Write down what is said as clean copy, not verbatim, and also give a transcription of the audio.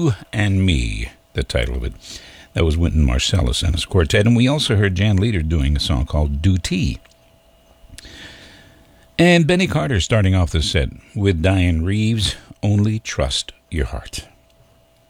You and Me, the title of it. That was Wynton Marsalis and his quartet. And we also heard Jan Leader doing a song called Duty. And Benny Carter starting off the set with Diane Reeves, Only Trust Your Heart.